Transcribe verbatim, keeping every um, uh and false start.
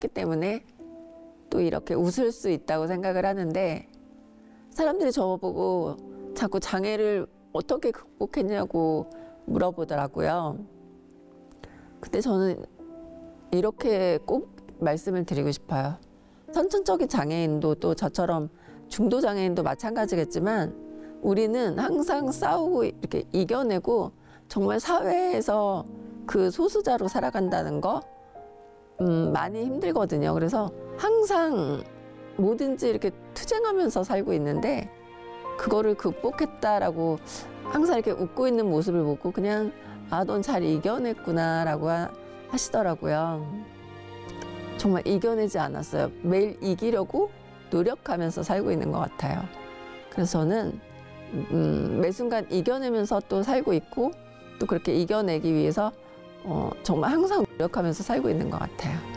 했기 때문에 또 이렇게 웃을 수 있다고 생각을 하는데, 사람들이 저보고 자꾸 장애를 어떻게 극복했냐고 물어보더라고요. 근데 저는 이렇게 꼭 말씀을 드리고 싶어요. 선천적인 장애인도 또 저처럼 중도 장애인도 마찬가지겠지만, 우리는 항상 싸우고 이렇게 이겨내고 정말 사회에서 그 소수자로 살아간다는 거 음, 많이 힘들거든요. 그래서 항상 뭐든지 이렇게 투쟁하면서 살고 있는데, 그거를 극복했다라고 항상 이렇게 웃고 있는 모습을 보고 그냥 아, 넌 잘 이겨냈구나라고 하, 하시더라고요. 정말 이겨내지 않았어요. 매일 이기려고 노력하면서 살고 있는 것 같아요. 그래서 저는 음, 매 순간 이겨내면서 또 살고 있고, 또 그렇게 이겨내기 위해서 어, 정말 항상 노력하면서 살고 있는 것 같아요.